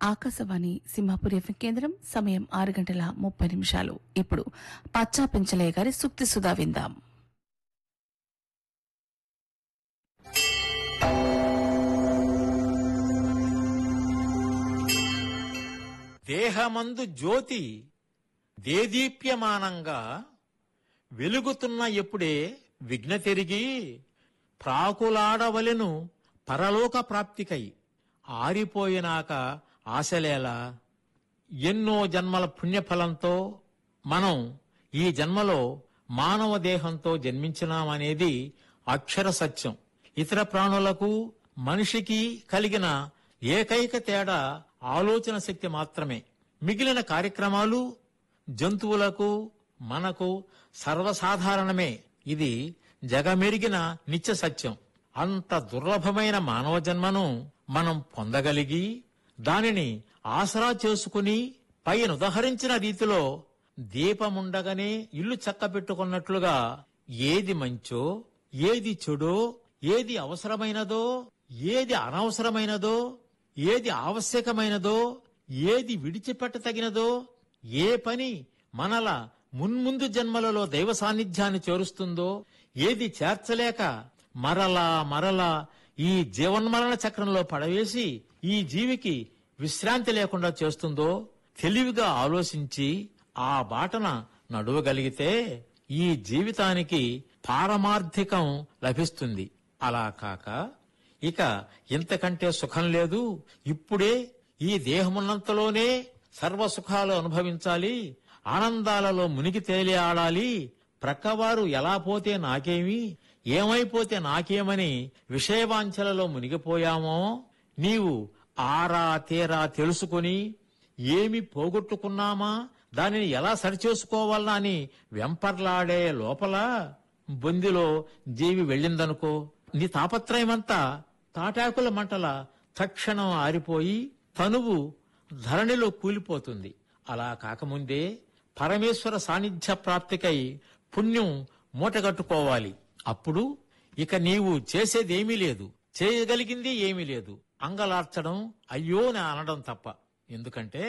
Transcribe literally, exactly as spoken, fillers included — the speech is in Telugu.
ఆకాశవాణి సింహాపూర్ ఎఫ్ఎం కేంద్రం. సమయం ఆరు గంటల ముప్పై నిమిషాలు. ఇప్పుడు పచ్చా పెంచలయ్య గారి సూక్తి సుధా విందాం. దేహమందు జ్యోతి దేదీప్యమానంగా వెలుగుతున్న ఎప్పుడే విఘ్న తిరిగి ప్రాకులాడవలెను పరలోక ప్రాప్తికై ఆరిపోయినాక ఆశలేలా. ఎన్నో జన్మల పుణ్యఫలంతో మనం ఈ జన్మలో మానవ దేహంతో జన్మించినామనేది అక్షర సత్యం. ఇతర ప్రాణులకు మనిషికి కలిగిన ఏకైక తేడా ఆలోచన శక్తి మాత్రమే. మిగిలిన కార్యక్రమాలు జంతువులకు మనకు సర్వసాధారణమే. ఇది జగమెరిగిన నిత్య సత్యం. అంత దుర్లభమైన మానవ జన్మను మనం పొందగలిగి దానిని ఆసరా చేసుకుని పైన ఉదహరించిన రీతిలో దీపముండగానే ఇల్లు చక్కబెట్టుకున్నట్లుగా ఏది మంచో, ఏది చెడో, ఏది అవసరమైనదో, ఏది అనవసరమైనదో, ఏది ఆవశ్యకమైనదో, ఏది విడిచిపెట్టతగినదో, ఏ పని మనల మున్ముందు జన్మలలో దైవ సాన్నిధ్యాన్ని చేరుస్తుందో, ఏది చేర్చలేక మరలా మరలా ఈ జీవన్మరణ చక్రంలో పడవేసి ఈ జీవికి విశ్రాంతి లేకుండా చేస్తుందో తెలివిగా ఆలోచించి ఆ బాటన నడువగలిగితే ఈ జీవితానికి పారమార్థికం లభిస్తుంది. అలా కాక ఇక ఇంతకంటే సుఖం లేదు, ఇప్పుడే ఈ దేహమున్నంతలోనే సర్వసుఖాలు అనుభవించాలి, ఆనందాలలో మునిగి తేలి ఆడాలి, ప్రక్కవారు ఎలా పోతే నాకేమి, ఏమైపోతే నాకేమని విషయవాంఛలలో మునిగిపోయామో నీవు ఆరా తీరా తెలుసుకుని ఏమి పోగొట్టుకున్నామా, దానిని ఎలా సరిచేసుకోవాలా అని వెంపర్లాడే లోపల బొందిలో జీవి వెళ్ళిందనుకో, నీ తాపత్రయమంతా తాటాకుల మంటల తక్షణం ఆరిపోయి తనువు ధరణిలో కూలిపోతుంది. అలా కాకముందే పరమేశ్వర సాన్నిధ్య ప్రాప్తికై పుణ్యం మూటగట్టుకోవాలి. అప్పుడు ఇక నీవు చేసేదేమీ లేదు, చేయగలిగింది ఏమీ లేదు. అంగలార్చడం అయ్యో అని అనడం తప్ప. ఎందుకంటే